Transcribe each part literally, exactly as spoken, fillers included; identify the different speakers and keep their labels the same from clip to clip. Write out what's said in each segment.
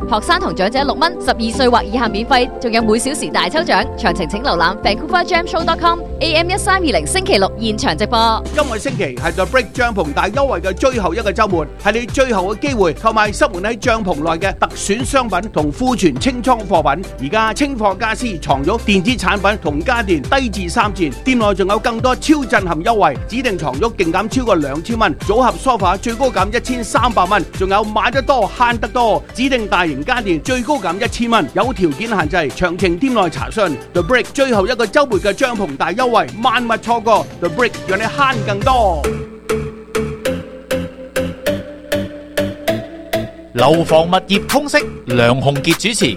Speaker 1: 學生同長者六蚊，十二歲或以下免費，仲有每小時大抽獎。詳情請瀏覽 vancouver jam show dot com。A M 一三二零星期六現場直播。
Speaker 2: 今個星期係 The Brick 帳篷大優惠嘅最後一個週末，係你最後嘅機會購買濕滿喺帳篷內嘅特選商品同庫存清倉貨品。而家清貨家私、床褥、電子產品同家電低至三折，店內仲有更多超震撼優惠，指定床褥勁減超過兩千蚊，組合梳化最高減一千三百蚊，仲有買得多慳得多，指定大型家電最高減一千蚊，有條件限制，詳情店內查詢。The Brick 最後一個週末嘅帳篷大優惠，萬勿錯過。The Brick 讓你慳更多。
Speaker 3: 樓房物業通識，梁鴻傑主持。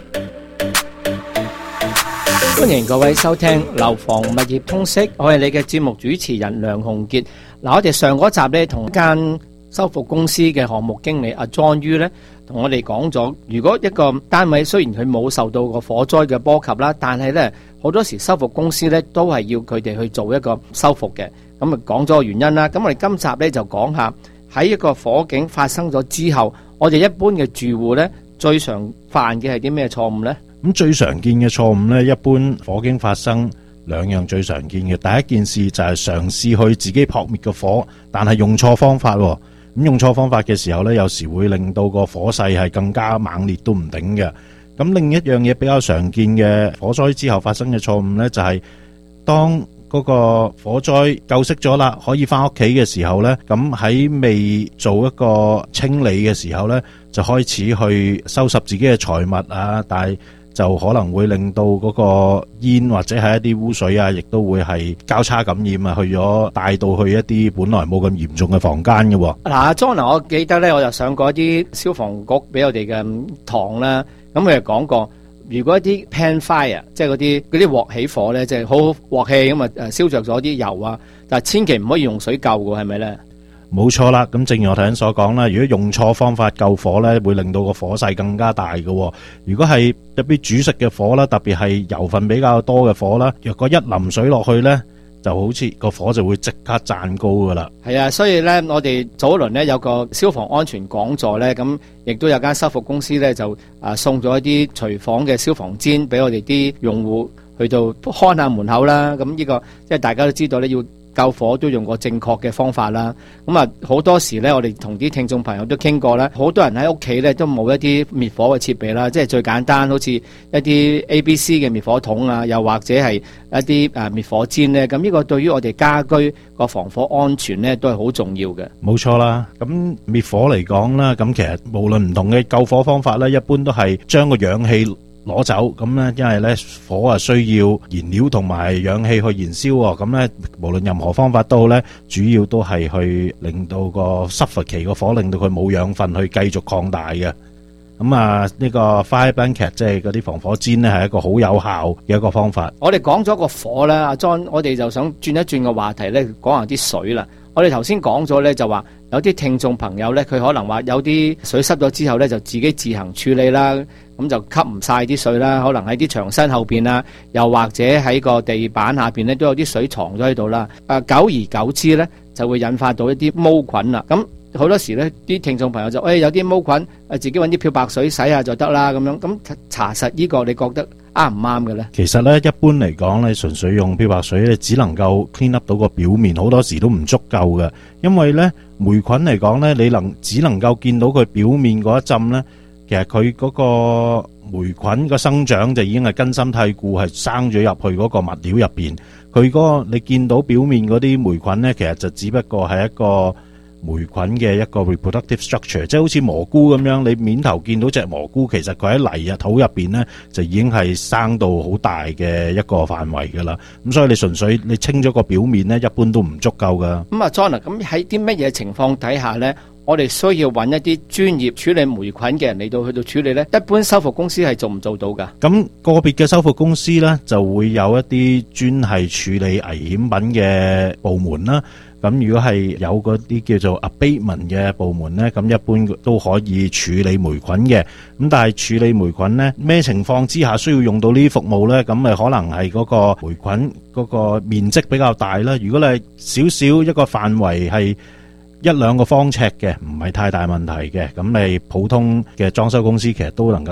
Speaker 4: 歡迎各位收聽樓房物業通識，我係你嘅節目主持人梁鴻傑。嗱，我哋上嗰集咧同間修復公司嘅項目經理阿 John Yu 咧，同我哋講咗，如果一個單位雖然佢冇受到個火災嘅波及啦，但係咧好多時修復公司咧都係要佢哋去做一個修復嘅。咁啊講咗個原因啦。咁我哋今集咧就講下喺一個火警發生咗之後，我哋一般嘅住戶咧最常犯嘅係啲咩錯誤呢？
Speaker 5: 咁最常見嘅錯誤咧，一般火警發生兩樣最常見嘅。第一件事就係嘗試去自己撲滅個火，但係用錯方法。咁用錯方法嘅時候咧，有時會令到個火勢係更加猛烈都唔頂嘅。咁另一樣嘢比較常見嘅火災之後發生嘅錯誤咧，就係當嗰個火災救熄咗啦，可以翻屋企嘅時候咧，咁喺未做一個清理嘅時候咧，就開始去收拾自己嘅財物啊，但係就可能會令到嗰個煙或者係一啲污水啊，亦都會係交叉感染啊，去咗帶到去一啲本來冇咁嚴重嘅房間嘅。嗱，
Speaker 4: 阿 John，我記得咧，我就上過一啲消防局俾我哋嘅堂啦，咁佢就講過，如果一啲 pan fire， 即係嗰啲嗰啲鑊起火咧，即係好鑊氣咁啊，誒燒着咗啲油啊，但係千祈唔可以用水救嘅，係咪咧？
Speaker 5: 冇錯啦，咁正如我頭先所講啦，如果用錯方法救火咧，會令到個火勢更加大嘅。如果係一啲煮食嘅火啦，特別係油分比較多嘅火啦，若果一淋水落去咧，就好似個火就會即刻讚高噶啦。
Speaker 4: 係啊，所以咧，我哋早一輪咧有個消防安全講座咧，咁亦都有間修復公司咧就啊送咗一啲廚房嘅消防氈俾我哋啲用戶去到看下門口啦。咁呢個即係大家都知道咧，要救火都用個正確嘅方法啦。咁啊，好多時咧，我哋同啲聽眾朋友都傾過啦，好多人喺屋企咧都冇一啲滅火嘅設備啦，即係最簡單，好似一啲 A B C 嘅滅火筒啊，又或者係一啲誒滅火氈咧。咁呢個對於我哋家居個防火安全咧，都係好重要嘅。冇
Speaker 5: 錯啦，咁滅火嚟講啦，咁其實無論唔同嘅救火方法咧，一般都係將個氧氣攞走，咁咧，因為咧火啊需要燃料同埋氧氣去燃燒喎，咁咧無論任何方法都好咧，主要都係去令到個 suffocate 個火，令到佢冇養分去繼續擴大嘅。咁啊，呢個 fire blanket 即係嗰啲防火氈咧，係一個好有效嘅一個方法。
Speaker 4: 我哋講咗個火啦，阿 John，我哋就想轉一轉個話題咧，講下啲水啦。我哋頭先講咗咧，就話有啲聽眾朋友咧，佢可能話有啲水濕咗之後咧，就自己自行處理啦，咁就吸唔晒啲水啦，可能喺啲牆身後邊啦，又或者喺個地板下邊咧，都有啲水藏咗喺度啦。啊，久而久之咧，就會引發到一啲毛菌啦。咁好多時咧，啲聽眾朋友就誒、哎、有啲毛菌，誒自己揾啲漂白水洗下就得啦，咁樣。咁查實呢個你覺得啱唔啱嘅咧？
Speaker 5: 其實咧，一般嚟講咧，純粹用漂白水咧，只能夠 clean up 到個表面，好多時都唔足夠嘅。因為咧，霉菌嚟講咧，你能只能夠見到佢表面嗰一浸咧，其實佢嗰個霉菌個生長就已經係根深蒂固，係生咗入去嗰個物料入邊。佢嗰個你見到表面嗰啲霉菌咧，其實就只不過係一個霉菌嘅一個 reproductive structure， 即係好似蘑菇咁樣，你面頭見到隻蘑菇，其實佢喺泥啊土入邊咧，就已經係生到好大嘅一個範圍噶啦。咁所以你純粹你清咗個表面咧，一般都唔足夠噶。
Speaker 4: 咁啊 John， 咁喺啲乜嘢情況底下咧，我哋需要揾一啲專業處理霉菌嘅人嚟到去到處理咧？一般修復公司係做唔做到噶？
Speaker 5: 咁個別嘅修復公司咧，就會有一啲專係處理危險品嘅部門啦。咁如果係有嗰啲叫做 abatement 嘅部門咧，咁一般都可以處理霉菌嘅。咁但係處理霉菌咧，咩情況之下需要用到呢啲服務咧？咁咪可能係嗰個霉菌嗰個面積比較大啦。如果你係少少一個範圍係一兩個方尺嘅，唔係太大問題嘅，咁你普通嘅裝修公司其實都能夠